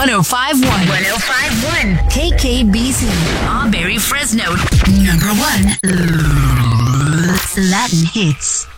1051. 1051. KKBC. Auberry Fresno. Number 1. Latin hits.